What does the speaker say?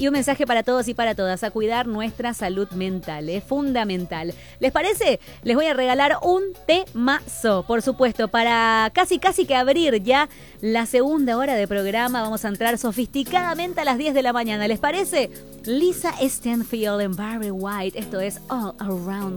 Y un mensaje para todos y para todas, a cuidar nuestra salud mental, es fundamental. ¿Les parece? Les voy a regalar un temazo, por supuesto, para casi que abrir ya la segunda hora de programa. Vamos a entrar sofisticadamente a las 10 de la mañana, ¿les parece? Lisa Stanfield en Barry White, esto es All Around